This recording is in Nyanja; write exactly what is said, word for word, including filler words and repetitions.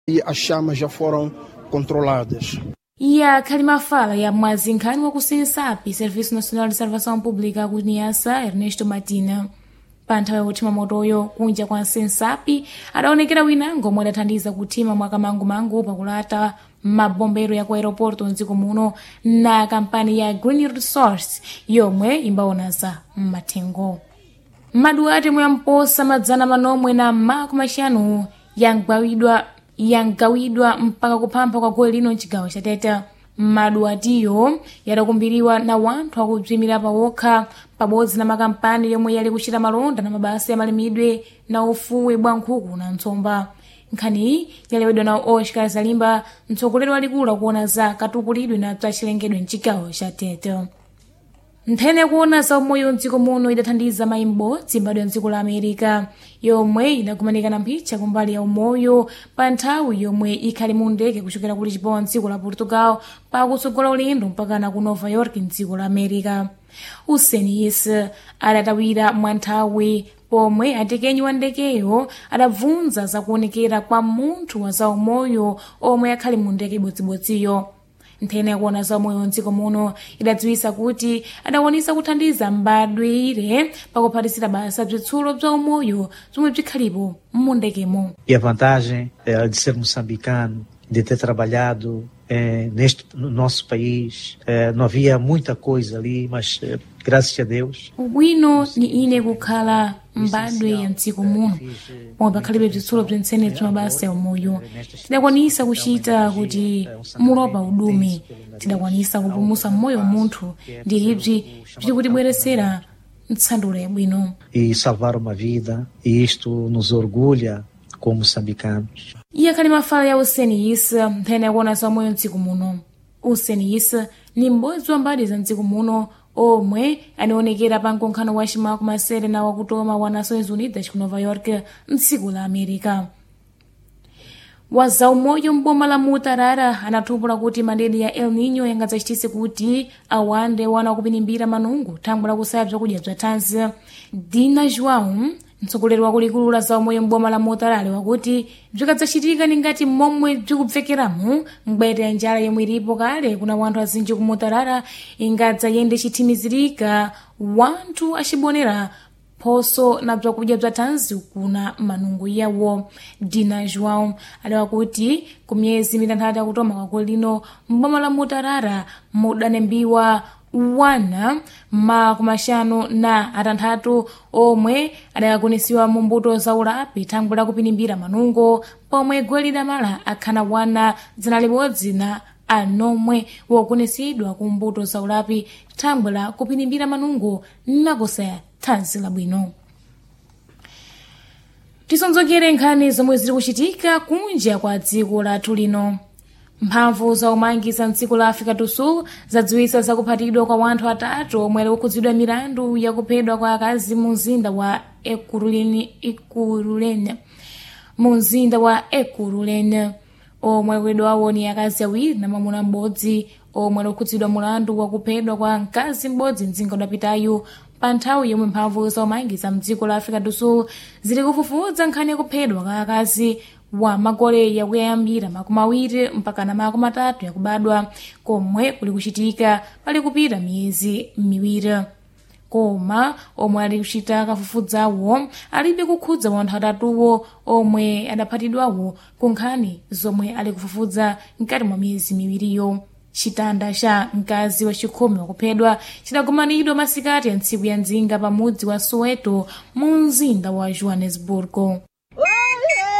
e as chamas já foram controladas. E a Kalimafala ya mwazinkhani wa kusensapi Serviço Nacional de Salvação Pública ku Niassa Ernesto Matina pa nthawi yakuthima motoyo kunja kwa sensapi adaonekera winango omwe adathandiza kuthima mwakamangumangu pakulata mabombero ya ku aeroporto mdziko muno na kampani ya Green Resource yomwe imbaonaza m'mathengo. Maduwa temwe yamposa madzana manomwe na makumi maxanu yangawidwa yangawidwa mpaka kuphampha kwa goli lino mchigawo cha Tete. Maduwatiyo yadakumbiriwa na wanthu akudzimira pawokha pabodzi na makampani yomwe yali kuchita malonda na mabasa ya malimidwe na ufuwe bwa nkhuku na ntsomba. Nkhani yalewedwa na Oscar Zalimba, mtsogoleri walikulu kuona za katukulidwe na tsachilengedwe mchigawo cha Tete. Nthene kuona za umoyo mdziko muno idathandiza mayimbodzi mbadwa mdziko la America yomwe inagumanika na mphicha kumbali ya umoyo pa nthawi yomwe ikhali mu ndege kuchokera kuli chipowa mdziko la Portugal pa kutsogola ulendo mpakana ku Nova York mdziko la America. Usenis adatawira mwa nthawi pomwe atekenyi wa ndekeyo adabvunza zakuonekera kwa munthu wa za umoyo omwe akhali mu ndege ibodzibodziyo. Nthene kuona za umoyo mdziko muno idadziwisa kuti adawonesa kuthandiza mbadwe ire pakuphatisira basa bzitsulo bza umoyo zomwe bzikhalipo mmundekemo. E a vantagem é, de ser moçambicano, de ter trabalhado é, neste no nosso país, é, não havia muita coisa ali, mas é, graças a Deus. Ubwino ni ine kukhala mbadwe ya mdziko muno pomwe pakhalibe bzitsulo bzentsene bzimabasa ya umoyo. Tidakwanisa kuchita kuti mulopa udume, tidakwanisa kupulumutsa mmoyo wa munthu ndi ibzi bzikutibweresera ntsandulo yabwino. E salvar uma vida, e isto nos orgulha como moçambicanos. Iya Kalimafala ya Usenis nthene yakuona za umoyo mdziko muno. Usenis ni m'bodzi wa mbadwa za mdziko muno omwe anaonekera pa mkonkhano wa ximaku masere na wakutoma wa Nações Unidas ku Nova York mdziko la America. Waza umoyo mboma la Mutarara anathumbula kuti madedi ya El Niño yangadzachitise kuti awande wana kupinimbira manungu thangwe la kusaya bzakudya bza thanzi. Dina João, mtsogoleri wakulikulu la za umoyo mboma la Mutarara, wakuti bzikadzachitika ni ngati momwe bzikubvekeramo mbwete ya njala yomwe ilipo kale kuna wanthu azinji ku Mutarara ingadzayende chithimizirika wanthu acibonera phoso na bzakudya bza thanzi kuna manungu yawo. Dina João alewa kuti ku myezi mitanthatu yakutoma kwa goli lino mboma la Mutarara mudanembiwa wana makumi maxanu na atanthatu omwe adayagonesiwa mu mbuto za ulapi thangwe la kupinimbira manungo, pomwe goli lidamala akhana wana dzana libodzi na anomwe wogonesidwa ku mbuto za ulapi thangwe la kupinimbira manungo nakusaya thanzi labwino. Tisonzokere nkhani zomwe ziri kuchitika kunja kwa dziko lathu lino. Mphamvu za umangi za mdziko la Africa do Sul zadziwisa zakuphatidwa kwa wanthu atatu omwe ali kukhudzidwa milandu yakuphedwa kwa akazi mu mzinda wa Ekurhuleni mu mzinda wa Ekurhuleni omwe akwedwawo ni akazi awiri na mwamuna m'bodzi omwe ali kukhudzidwa mulandu wakuphedwa kwa mkazi m'bodzi mdzinga udapitayu pa nthawi yomwe mphamvu za umangi za mdziko la Africa do Sul zili kufufuza nkhani yakuphedwa kwa akazi wa magole yakuyambira makumi awiri mpaka na makumi atatu yakubadwa komwe kuli kuchitika pali kupita miyezi miwiri. Koma omwe ali kuchita kafufudzawo alibe kukhudza wanthu atatuwo omwe adaphatidwawo ku nkhani zomwe ali kufufudza mkati mwa miyezi miwiriyo. Chitanda cha mkazi wa chikhumi wakuphedwa chidagumanidwa masikati ya ntsiku ya Nzinga pamudzi wa Soweto mu mzinda wa Johannesburg.